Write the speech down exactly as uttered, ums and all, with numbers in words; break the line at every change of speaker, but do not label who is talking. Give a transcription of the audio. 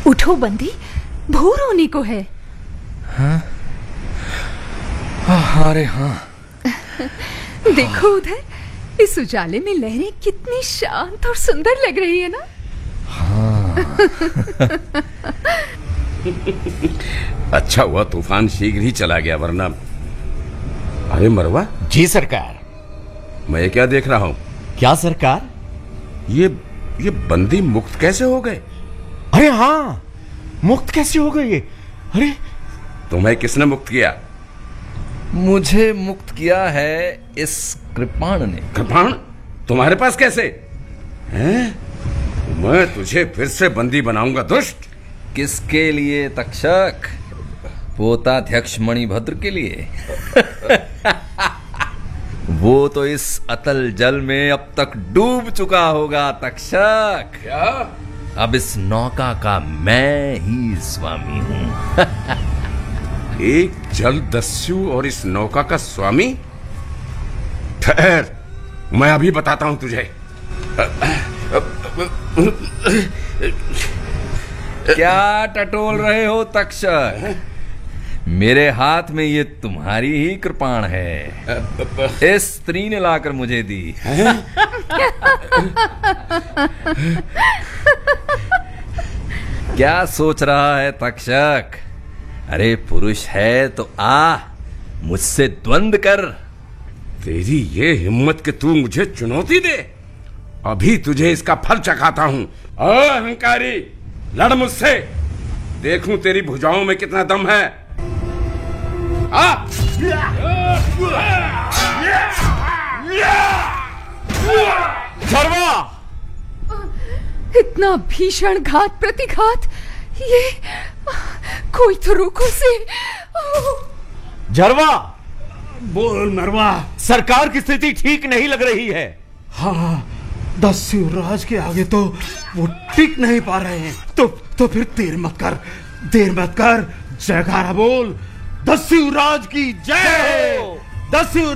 उठो बंदी, भूर होने को है।
हाँ? हाँ, अरे हाँ।
देखो उधर, इस उजाले में लहरें कितनी शांत और सुंदर लग रही है ना।
हाँ।
अच्छा हुआ तूफान शीघ्र ही चला गया, वरना। अरे मरवा।
जी सरकार।
मैं ये क्या देख रहा हूँ?
क्या सरकार?
ये ये बंदी मुक्त कैसे हो गए?
अरे हाँ, मुक्त कैसे हो गए? अरे
तुम्हें किसने मुक्त किया?
मुझे मुक्त किया है इस कृपाण ने।
कृपाण? तुम्हारे पास कैसे? हैं? मैं तुझे फिर से बंदी बनाऊंगा, दुष्ट।
किसके लिए तक्षक? पोताध्यक्ष मणिभद्र के लिए। वो तो इस अतल जल में अब तक डूब चुका होगा तक्षक।
क्या?
अब इस नौका का मैं ही स्वामी हूं।
एक जल दस्यु और इस नौका का स्वामी? ठहर, मैं अभी बताता हूं तुझे।
क्या टटोल रहे हो तक्षक? मेरे हाथ में ये तुम्हारी ही कृपाण है। इस स्त्री ने लाकर मुझे दी। क्या सोच रहा है तक्षक? अरे पुरुष है तो आ, मुझसे द्वंद कर।
तेरी ये हिम्मत कि तू मुझे चुनौती दे? अभी तुझे इसका फल चखाता हूं। अहंकारी, लड़ मुझसे, देखूं तेरी भुजाओं में कितना दम है। आ!
झरवा!
इतना भीषण घात प्रतिघात, ये कोई तो रोको से।
झरवा!
बोल मरवा।
सरकार की स्थिति ठीक नहीं लग रही है।
हाँ, दस्युराज के आगे तो वो टिक नहीं पा रहे हैं। तो तो फिर देर मत कर, देर मत कर, जयकारा बोल। दस्युराज की जय। दस्यु